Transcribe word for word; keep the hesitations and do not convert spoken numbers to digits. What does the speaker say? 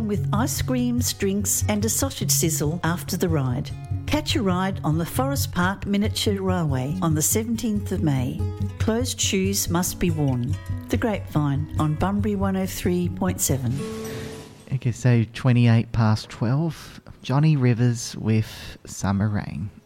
along with ice creams, drinks and a sausage sizzle after the ride. Catch a ride on the Forest Park Miniature Railway on the seventeenth of May. Closed shoes must be worn. The Grapevine on Bunbury one oh three point seven. Okay, so twenty-eight past twelve. Johnny Rivers with Summer Rain.